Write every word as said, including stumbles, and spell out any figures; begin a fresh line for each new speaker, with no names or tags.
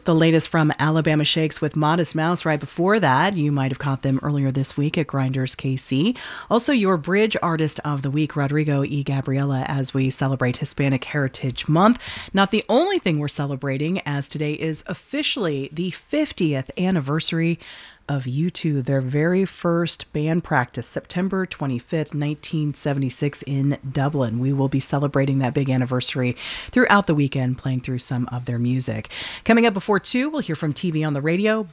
The latest from Alabama Shakes with Modest Mouse. Right before that, you might have caught them earlier this week at Grinders K C. Also, your Bridge Artist of the Week, Rodrigo E. Gabriela, as we celebrate Hispanic Heritage Month. Not the only thing we're celebrating, as today is officially the fiftieth anniversary of U two, their very first band practice, September twenty-fifth, nineteen seventy-six in Dublin. We will be celebrating that big anniversary throughout the weekend, playing through some of their music. Coming up before two, we'll hear from T V on the Radio,